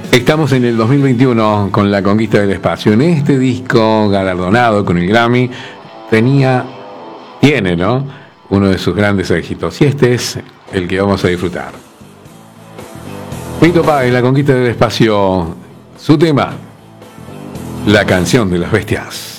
Estamos en el 2021 con la conquista del espacio. En este disco galardonado con el Grammy tiene, ¿no?, uno de sus grandes éxitos. Y este es el que vamos a disfrutar. Fito Páez, la conquista del espacio. Su tema, La canción de las bestias.